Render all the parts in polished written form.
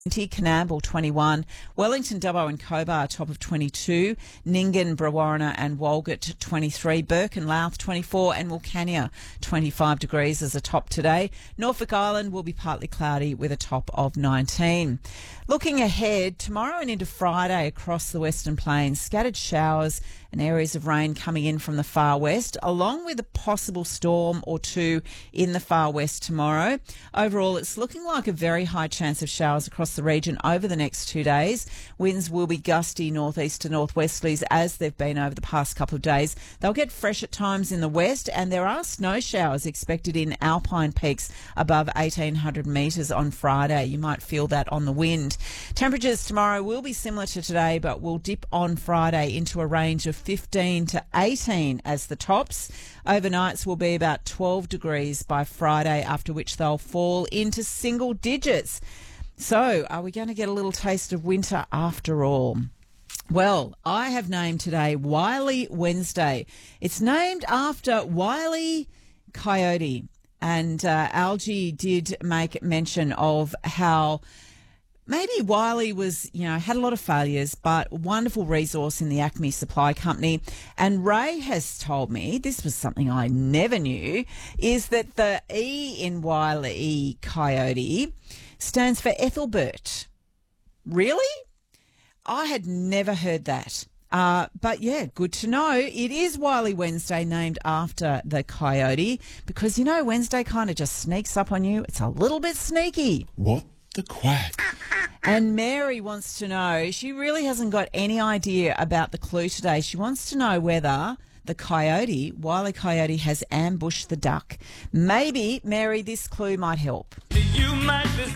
20, Coonamble 21, Wellington, Dubbo and Cobar top of 22, Nyngan, Brewarrina and Walgett 23, Burke and Louth 24 and Wilcannia 25 degrees as a top today. Norfolk Island will be partly cloudy with a top of 19. Looking ahead, tomorrow and into Friday across the Western Plains, scattered showers and areas of rain coming in from the far west, along with a possible storm or two in the far west tomorrow. Overall, it's looking like a very high chance of showers across the region over the next 2 days. Winds will be gusty northeast to northwesterlies as they've been over the past couple of days. They'll get fresh at times in the west, and there are snow showers expected in alpine peaks above 1,800 metres on Friday. You might feel that on the wind. Temperatures tomorrow will be similar to today, but will dip on Friday into a range of 15 to 18 as the tops. Overnights will be about 12 degrees by Friday, after which they'll fall into single digits. So, are we going to get a little taste of winter after all? Well, I have named today Wily Wednesday. It's named after Wile E. Coyote. And Algie did make mention of how maybe Wiley was, had a lot of failures, but wonderful resource in the Acme Supply Company. And Ray has told me, this was something I never knew, is that the E in Wile E. Coyote stands for Ethelbert. Really? I had never heard that. But yeah, good to know. It is Wily Wednesday, named after the coyote, because, Wednesday kind of just sneaks up on you. It's a little bit sneaky. What the quack? And Mary wants to know, she really hasn't got any idea about the clue today. She wants to know whether the coyote, Wile E. Coyote, has ambushed the duck. Maybe, Mary, this clue might help. You might be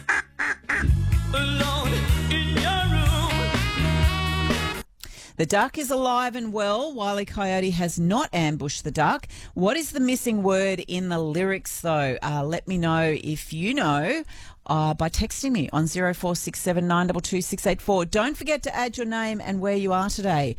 alone in your room. The duck is alive and well. Wile E. Coyote has not ambushed the duck. What is the missing word in the lyrics, though? Let me know if you know by texting me on 0467 922 684. Don't forget to add your name and where you are today.